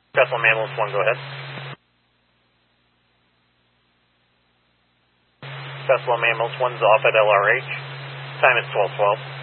Decibel Mammals 1, go ahead. Decibel Mammals 1's off at LRH. Time is 12:12.